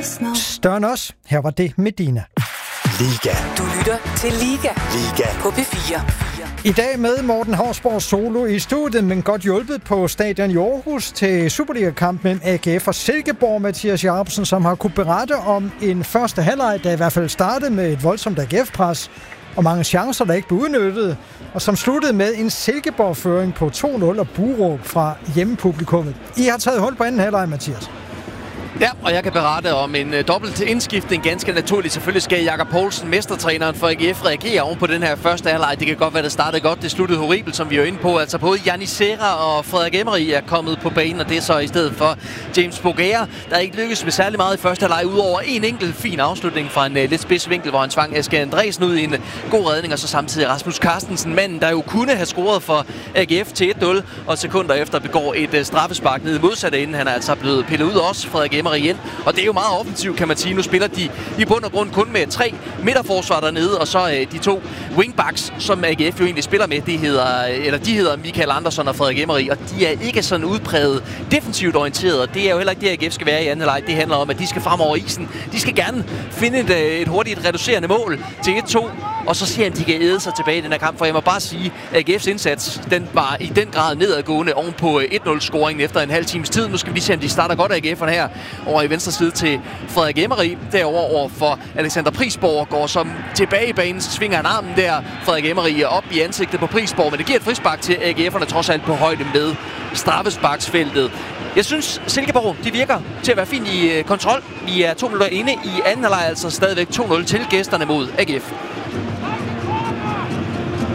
Større end os. Her var det Medina. Liga. Du lytter til Liga. Liga. På P4. I dag med Morten Hausborg solo i studiet, men godt hjulpet på stadion i Aarhus til Superliga-kamp mellem AGF og Silkeborg. Mathias Jacobsen, som har kunne berette om en første halvleg, der i hvert fald startede med et voldsomt AGF-pres og mange chancer, der ikke blev udnyttet, og som sluttede med en Silkeborg-føring på 2-0 og buråb fra hjemmepublikummet. I har taget hul på anden halvleg, Mathias. Ja, og jeg kan berette om en dobbelt indskiftning. Ganske naturligt. Selvfølgelig skal Jakob Poulsen, mestertræneren for AGF, reagere oven på den her første halvleg. Det kan godt være, det startede godt. Det sluttede horribelt, som vi er inde på. Altså både Yannis Serra og Frederik Emery er kommet på banen, og det er så i stedet for James Bogaer, der ikke lykkedes med særlig meget i første halvleg, udover en enkelt fin afslutning fra en lidt spids vinkel, hvor han tvang Asger Andresen ud i en god redning, og så samtidig Rasmus Carstensen, manden, der jo kunne have scoret for AGF til 1-0, og sekunder efter begår et straffespark ned i modsatte ende. Han er altså blevet pillet ud også, Frederik Emery igen. Og det er jo meget offensivt, kan man sige. Nu spiller de i bund og grund kun med 3 midterforsvar dernede, og så de 2 wingbacks, som AGF jo egentlig spiller med. De hedder Michael Andersson og Frederik Emery, og de er ikke sådan udpræget defensivt orienteret, og det er jo heller ikke det, AGF skal være i anden leg. Det handler om, at de skal frem over isen. De skal gerne finde et hurtigt reducerende mål til 1-2, og så ser de kan æde sig tilbage i den her kamp. For jeg må bare sige, at AGF's indsats, den var i den grad nedadgående oven på 1-0-scoringen efter en halv times tid. Nu skal vi lige se, om de starter godt af AGF'erne her over i venstre side til Frederik Emery. Derover over for Alexander Prisborg, går som tilbage i banen, så svinger han armen der. Frederik Emery op i ansigtet på Prisborg, men det giver et frispark til AGF'erne trods alt på højde med straffesparksfeltet. Jeg synes, Silkeborg, de virker til at være fint i kontrol. Vi er 2 minutter inde i anden halvleg, altså stadigvæk 2-0 til gæsterne mod AGF.